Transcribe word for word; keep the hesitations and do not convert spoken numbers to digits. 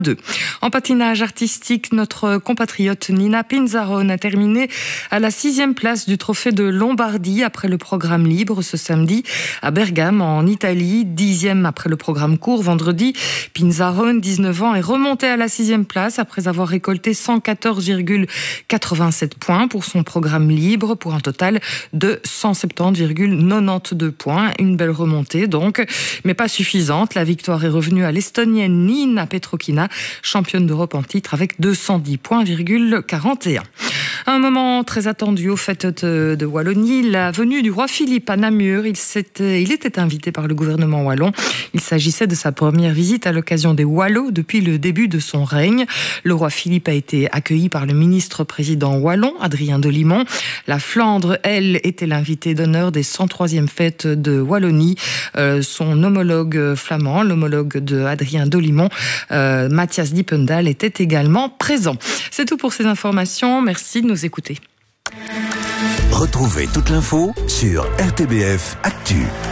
deux. En patinage artistique, notre compatriote Nina Pinzarone a terminé à la sixième place du trophée de Lombardie après le programme libre ce samedi à Bergame en Italie, dixième après le programme court vendredi. Pinzarone, dix-neuf ans, est remonté à la sixième place après avoir récolté cent quatorze virgule quatre-vingt-sept points pour son programme libre pour un total de cent soixante-dix virgule quatre-vingt-douze points. Une belle remontée donc, mais pas suffisante. La victoire est revenue à l'Estonienne Nina Petrokina, championne d'Europe en titre avec deux cent dix points virgule quarante et un. Un moment très attendu au fêtes de, de Wallonie, la venue du roi Philippe à Namur. Il, s'était, il était invité par le gouvernement wallon. Il s'agissait de sa première visite à l'occasion des Wallos depuis le début de son règne. Le roi Philippe a été accueilli par le ministre-président wallon, Adrien Delimont. La Flandre, elle, était l'invitée d'honneur des cent troisième fêtes de Wallonie. Euh, son homologue flamand, l'homologue de Adrien Delimont, euh, Mathias Diependahl, était également présent. C'est tout pour ces informations. Merci de nous écouter. Retrouvez toute l'info sur R T B F Actu.